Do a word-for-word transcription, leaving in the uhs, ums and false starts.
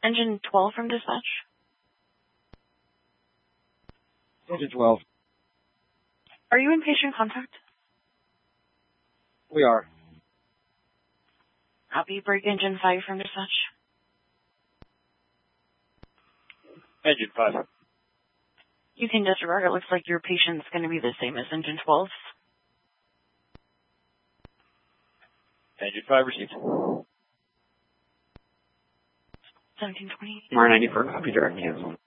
Engine twelve from dispatch. Engine twelve. Are you in patient contact? We are. Copy. Break engine five from dispatch. Engine five. You can disregard. It looks like your patient's going to be the same as engine twelve. Engine five received. seventeen twenty. Mar ninety-four, copy direct cancel.